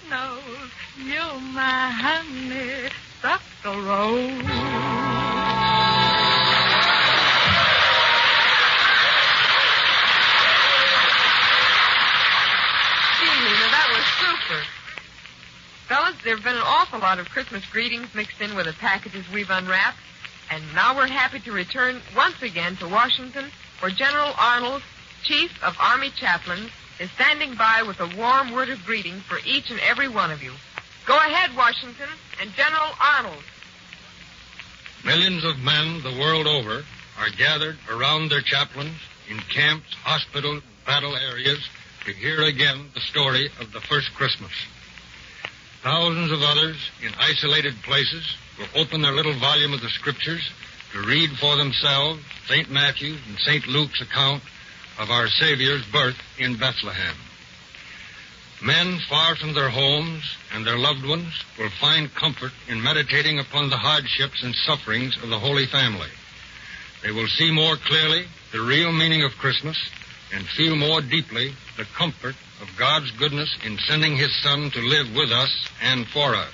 nose. You're my honeysuckle rose. Super. Fellas, there have been an awful lot of Christmas greetings mixed in with the packages we've unwrapped, and now we're happy to return once again to Washington, where General Arnold, Chief of Army Chaplains, is standing by with a warm word of greeting for each and every one of you. Go ahead, Washington, and General Arnold. Millions of men the world over are gathered around their chaplains in camps, hospitals, and battle areas to hear again the story of the first Christmas. Thousands of others in isolated places will open their little volume of the Scriptures to read for themselves St. Matthew's and St. Luke's account of our Savior's birth in Bethlehem. Men far from their homes and their loved ones will find comfort in meditating upon the hardships and sufferings of the Holy Family. They will see more clearly the real meaning of Christmas and feel more deeply the comfort of God's goodness in sending His Son to live with us and for us.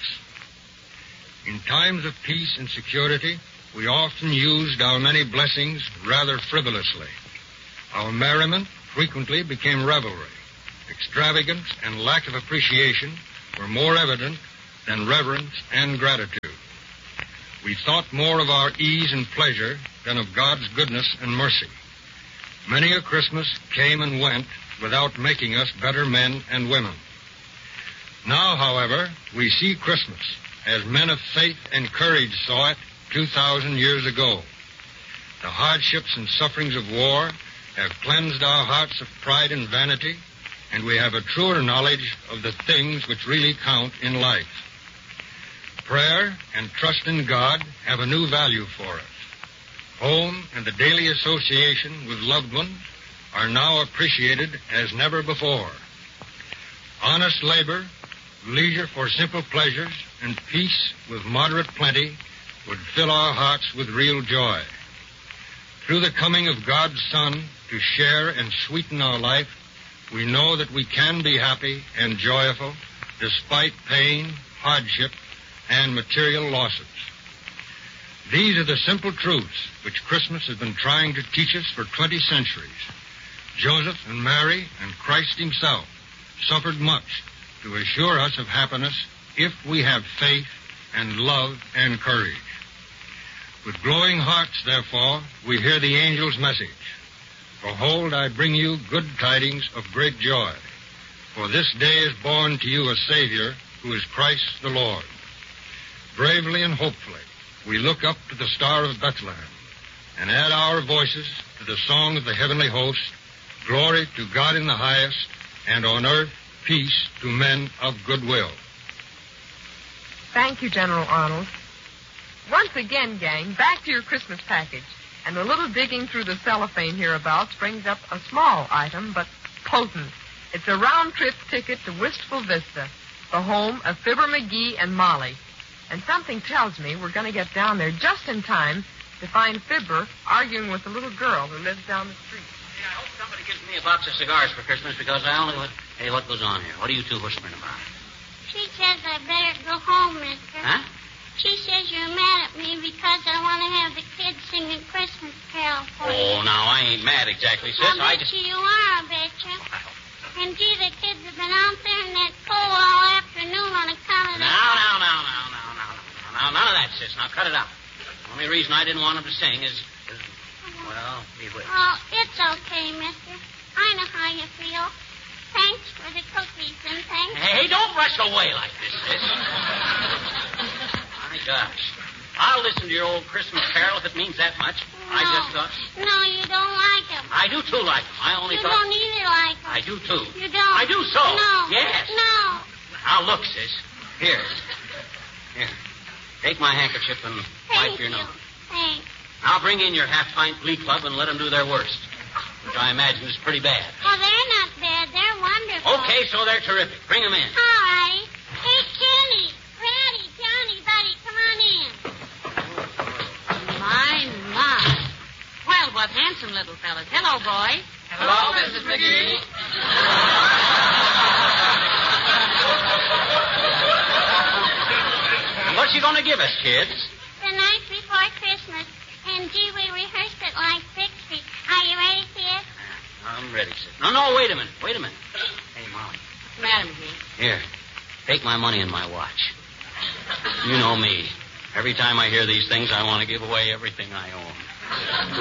In times of peace and security, we often used our many blessings rather frivolously. Our merriment frequently became revelry. Extravagance and lack of appreciation were more evident than reverence and gratitude. We thought more of our ease and pleasure than of God's goodness and mercy. Many a Christmas came and went without making us better men and women. Now, however, we see Christmas as men of faith and courage saw it 2,000 years ago. The hardships and sufferings of war have cleansed our hearts of pride and vanity, and we have a truer knowledge of the things which really count in life. Prayer and trust in God have a new value for us. Home and the daily association with loved ones are now appreciated as never before. Honest labor, leisure for simple pleasures, and peace with moderate plenty would fill our hearts with real joy. Through the coming of God's Son to share and sweeten our life, we know that we can be happy and joyful despite pain, hardship, and material losses. These are the simple truths which Christmas has been trying to teach us for 20 centuries. Joseph and Mary and Christ Himself suffered much to assure us of happiness if we have faith and love and courage. With glowing hearts, therefore, we hear the angel's message. Behold, I bring you good tidings of great joy. For this day is born to you a Savior, who is Christ the Lord. Bravely and hopefully, we look up to the Star of Bethlehem and add our voices to the song of the heavenly host, glory to God in the highest, and on earth peace to men of good will. Thank you, General Arnold. Once again, gang, back to your Christmas package. And a little digging through the cellophane hereabouts brings up a small item, but potent. It's a round-trip ticket to Wistful Vista, the home of Fibber McGee and Molly. And something tells me we're going to get down there just in time to find Fibber arguing with the little girl who lives down the street. Hey, I hope somebody gives me a box of cigars for Christmas because I only want... Hey, what goes on here? What are you two whispering about? She says I better go home, mister. Huh? She says you're mad at me because I want to have the kids singing Christmas carol for you. Oh, now, I ain't mad exactly, sis. I bet you are, I bet you. And gee, the kids have been out there in that cold all afternoon on account of the... Now, none of that, sis. Now, cut it out. The only reason I didn't want them to sing is well, be with. Oh, it's okay, mister. I know how you feel. Thanks for the cookies and thanks... Hey, don't rush away like this, sis. My gosh. I'll listen to your old Christmas carol if it means that much. No. I just thought... No, you don't like them. I do, too, like them. I only you thought... You don't either like them. I do, too. You don't? I do so. No. Yes. No. Now, look, sis. Here. Take my handkerchief and wipe your nose. Thanks. Now bring in your half-pint Glee Club and let them do their worst, which I imagine is pretty bad. Oh, they're not bad. They're wonderful. Okay, so they're terrific. Bring them in. All right. Hey, Kenny, Ratty, Johnny, Buddy, come on in. My. Well, what handsome little fellas. Hello, boys. Hello, Mrs. McGee. going to give us, kids? The night before Christmas. And, gee, we rehearsed it like 60. Are you ready, kid? I'm ready, sis. No, wait a minute. Hey, Molly. What's the matter, McGee? Here. Take my money and my watch. You know me. Every time I hear these things, I want to give away everything I own.